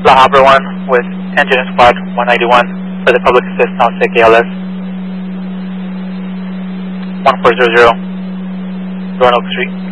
La Habra 1 with Engine Squad 191 for the public assist Alsec ALS. 1400 Roanoke Street.